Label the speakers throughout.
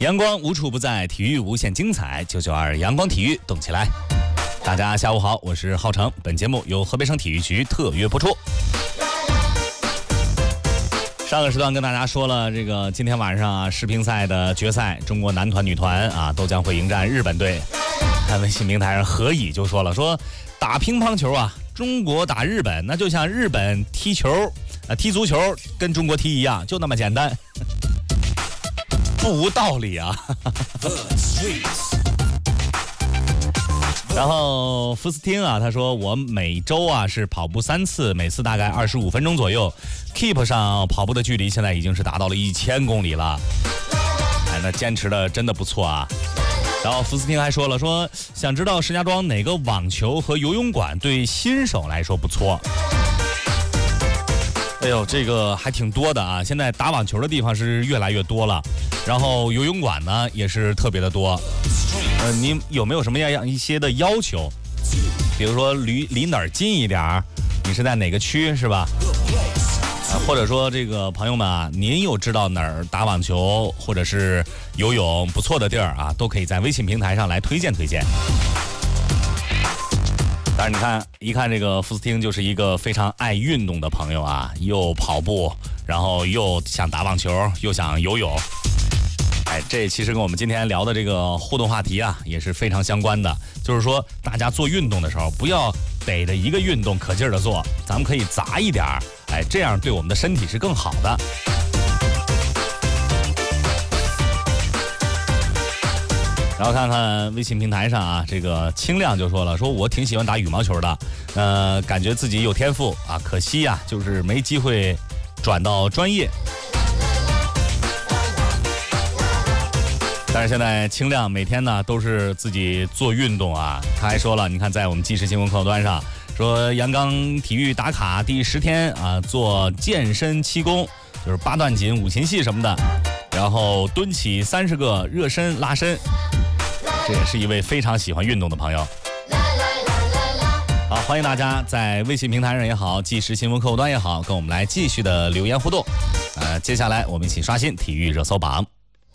Speaker 1: 阳光无处不在，体育无限精彩。992阳光体育，动起来！大家下午好，我是浩成。本节目由河北省体育局特约播出。上个时段跟大家说了，这个今天晚上啊，世乒赛的决赛，中国男团、女团啊都将会迎战日本队。看微信平台上何以就说了，说打乒乓球啊，中国打日本，那就像日本踢球踢足球跟中国踢一样，就那么简单。不无道理啊。然后福斯汀啊，他说我每周啊是跑步3次，每次大概25分钟左右。Keep 上跑步的距离现在已经是达到了1000公里了，哎，那坚持的真的不错啊。然后福斯汀还说了，说想知道石家庄哪个网球和游泳馆对新手来说不错。哎呦，这个还挺多的啊！现在打网球的地方是越来越多了，然后游泳馆呢也是特别的多。你有没有什么样一些的要求？比如说离哪儿近一点儿？你是在哪个区是吧？或者说这个朋友们啊，您有知道哪儿打网球或者是游泳不错的地儿啊，都可以在微信平台上来推荐。但是你看，一看这个福斯汀就是一个非常爱运动的朋友啊，又跑步，然后又想打网球，又想游泳。哎，这其实跟我们今天聊的这个互动话题啊，也是非常相关的。就是说，大家做运动的时候，不要逮着一个运动可劲儿的做，咱们可以杂一点，哎，这样对我们的身体是更好的。然后看看微信平台上啊，这个清亮就说了，说我挺喜欢打羽毛球的，感觉自己有天赋啊，可惜啊，就是没机会转到专业。但是现在清亮每天呢都是自己做运动啊，他还说了，你看在我们即时新闻客户端上说，阳刚体育打卡第10天啊，做健身7功，就是8段锦、5禽戏什么的，然后蹲起30个热身拉伸。这也是一位非常喜欢运动的朋友。好，欢迎大家在微信平台上也好，即时新闻客户端也好，跟我们来继续的留言互动。接下来我们一起刷新体育热搜榜。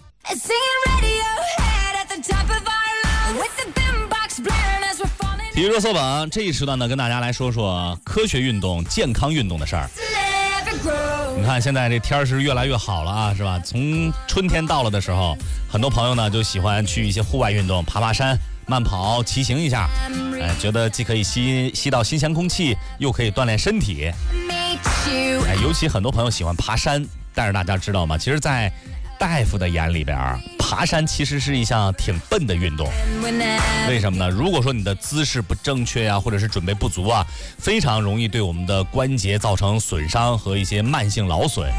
Speaker 1: 体育热搜榜这一时段呢，跟大家来说说科学运动、健康运动的事儿。你看现在这天是越来越好了啊，是吧？从春天到了的时候，很多朋友呢就喜欢去一些户外运动，爬爬山、慢跑、骑行一下，觉得既可以吸到新鲜空气，又可以锻炼身体。尤其很多朋友喜欢爬山，但是大家知道吗？其实在大夫的眼里边，爬山其实是一项挺笨的运动。为什么呢？如果说你的姿势不正确啊，或者是准备不足啊，非常容易对我们的关节造成损伤和一些慢性劳损。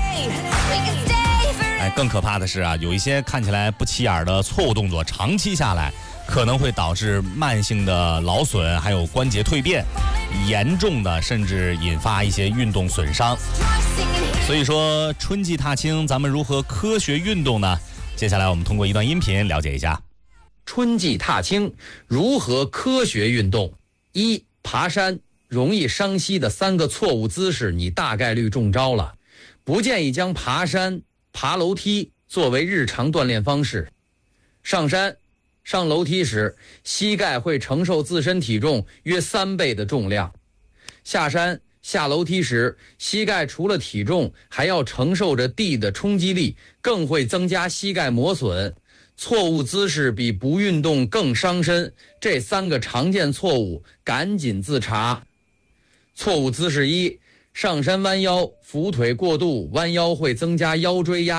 Speaker 1: 更可怕的是啊，有一些看起来不起眼的错误动作，长期下来可能会导致慢性的劳损，还有关节蜕变，严重的甚至引发一些运动损伤。所以说春季踏青，咱们如何科学运动呢？接下来我们通过一段音频了解一下。
Speaker 2: 春季踏青如何科学运动。1. 爬山容易伤膝的3个错误姿势，你大概率中招了。不建议将爬山、爬楼梯作为日常锻炼方式。上山、上楼梯时，膝盖会承受自身体重约3倍的重量。下山、下楼梯时，膝盖除了体重，还要承受着地的冲击力，更会增加膝盖磨损。错误姿势比不运动更伤身，这3个常见错误赶紧自查。错误姿势1，上山弯腰，扶腿过度，弯腰会增加腰椎压